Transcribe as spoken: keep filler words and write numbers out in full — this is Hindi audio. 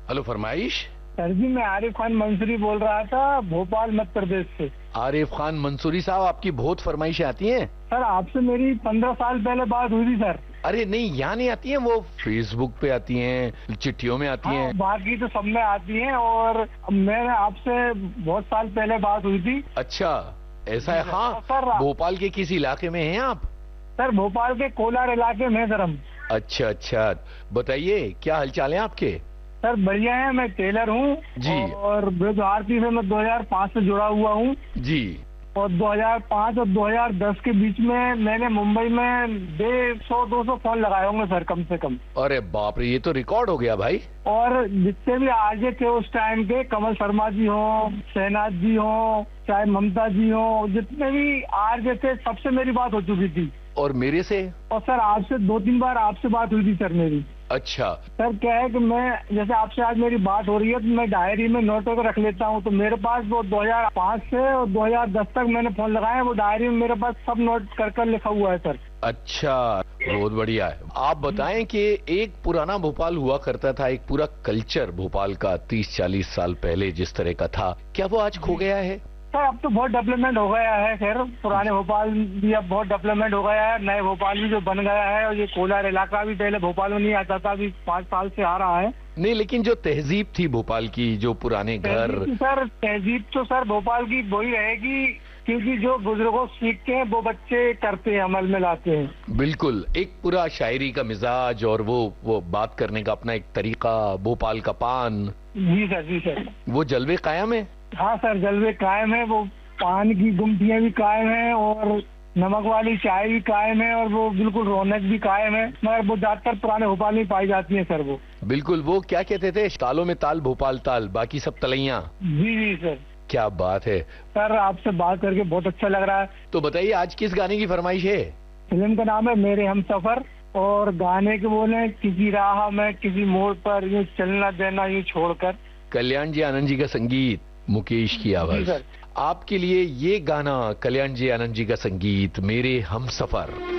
हेलो, फरमाइश। सर जी, मैं आरिफ खान मंसूरी बोल रहा था, भोपाल मध्य प्रदेश से। आरिफ खान मंसूरी साहब, आपकी बहुत फरमाइशें आती हैं। सर, आपसे मेरी पंद्रह साल पहले बात हुई थी सर। अरे नहीं, यहाँ नहीं आती हैं, वो फेसबुक पे आती हैं, चिट्ठियों में आती हाँ, हैं। बाकी तो सब में आती हैं। और मैंने आपसे बहुत साल पहले बात हुई थी। अच्छा, ऐसा है। हाँ, सर, भोपाल के किस इलाके में हैं आप? सर, भोपाल के कोलार इलाके में सर हम। अच्छा अच्छा, बताइए क्या हालचाल है आपके? सर, बढ़िया है। मैं टेलर हूँ जी। और ब्रज आरती से मैं दो हज़ार पाँच से जुड़ा हुआ हूँ। जी। और दो हज़ार पाँच और दो हज़ार दस के बीच में मैंने मुंबई में डेढ़ सौ दो सौ फोन लगाए होंगे सर, कम से कम। अरे बाप रे, ये तो रिकॉर्ड हो गया भाई। और जितने भी आरजे थे उस टाइम के, कमल शर्मा जी हो, शहनाज जी हो, चाहे ममता जी हो, जितने भी आरजे थे सबसे मेरी बात हो चुकी थी। और मेरे से? और सर, आपसे दो तीन बार आपसे बात हुई थी सर मेरी। अच्छा। सर, क्या है कि मैं जैसे आपसे आज मेरी बात हो रही है तो मैं डायरी में नोट करके रख लेता हूँ। तो मेरे पास वो दो हज़ार पाँच से और दो हज़ार दस तक मैंने फोन लगाए, वो डायरी में मेरे पास सब नोट कर कर लिखा हुआ है सर। अच्छा, बहुत बढ़िया है। आप बताएं कि एक पुराना भोपाल हुआ करता था, एक पूरा कल्चर भोपाल का तीस चालीस साल पहले जिस तरह का था, क्या वो आज खो गया है? सर, अब तो बहुत डेवलपमेंट हो गया है। खैर, पुराने भोपाल भी अब बहुत डेवलपमेंट हो गया है, नए भोपाल भी जो बन गया है। और ये कोलार इलाका भी पहले भोपाल में नहीं आता था, अभी पाँच साल से आ रहा है। नहीं, लेकिन जो तहजीब थी भोपाल की, जो पुराने घर। तहजीब सर, तहजीब तो सर भोपाल की वही रहेगी, क्योंकि जो बुजुर्गों सीखते हैं वो बच्चे करते हैं, अमल में लाते हैं। बिल्कुल, एक पूरा शायरी का मिजाज और वो वो बात करने का अपना एक तरीका, भोपाल का पान। जी सर, जी सर। वो जलवे कायम है। हाँ सर, जलवे कायम है। वो पान की गुमटियाँ भी कायम है और नमक वाली चाय भी कायम है और वो बिल्कुल रौनक भी कायम है। मगर वो ज्यादातर पुराने भोपाल में पाई जाती है सर। वो बिल्कुल, वो क्या कहते थे, तालों में ताल भोपाल ताल, बाकी सब तलैया। जी जी सर। क्या बात है सर, आपसे बात करके बहुत अच्छा लग रहा है। तो बताइए, आज किस गाने की फरमाइश है? फिल्म का नाम है मेरे हमसफर और गाने के बोले, किसी राह में किसी मोड़ पर यूँ चलना देना यूँ छोड़कर। कल्याण जी आनंद जी का संगीत, मुकेश की आवाज। आपके लिए ये गाना, कल्याण जी आनंद जी का संगीत, मेरे हमसफर।